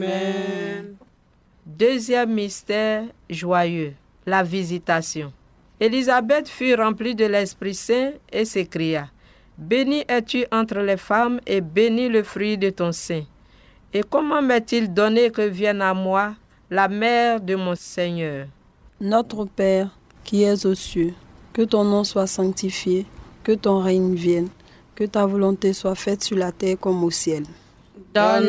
Amen. Deuxième mystère joyeux, la visitation. Élisabeth fut remplie de l'Esprit Saint et s'écria: Bénie es-tu entre les femmes et béni le fruit de ton sein. Et comment m'est-il donné que vienne à moi la mère de mon Seigneur? Notre Père, qui es aux cieux, que ton nom soit sanctifié, que ton règne vienne, que ta volonté soit faite sur la terre comme au ciel. Donne-nous